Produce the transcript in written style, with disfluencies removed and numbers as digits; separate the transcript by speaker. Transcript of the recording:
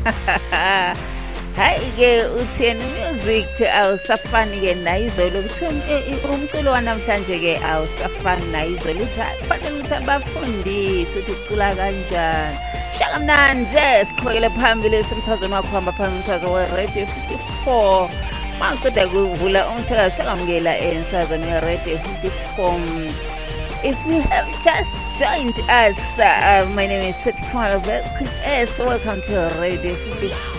Speaker 1: Hayi-ke utheni music awusafani-ke nayizolo umculo wanamhlanje-ke awusafani nayizolo kufanele ukuthi abafundise ukuthi ucula kanjani. Shaka mnanje siqhubekele phambili semsazweni wakho hamba phambili umsakazo we-Radio 54 maqeda kuvula umsakazo sekamukela emsakazweni we-Radio 54. If you have just joined us, my name is Seth Kwala. Welcome to Radio 54.